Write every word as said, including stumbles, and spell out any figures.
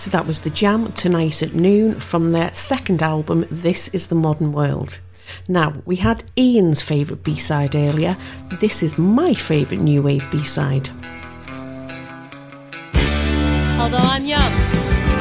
So that was The Jam, Tonight at Noon, from their second album, This Is the Modern World. Now, we had Ian's favourite B-side earlier. This is my favourite new wave B-side. Although I'm young,